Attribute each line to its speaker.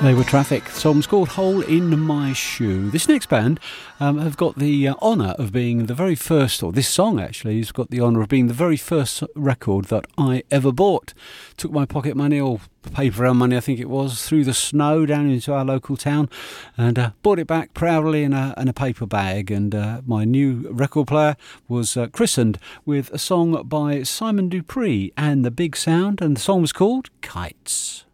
Speaker 1: They were Traffic. The song's called Hole in My Shoe. This next band have got the honour of being the very first, or this song actually has got the honour of being the very first record that I ever bought. Took my pocket money, or paper round money I think it was, through the snow down into our local town, and bought it back proudly in a paper bag. And my new record player was christened with a song by Simon Dupree and the Big Sound, and the song was called Kites.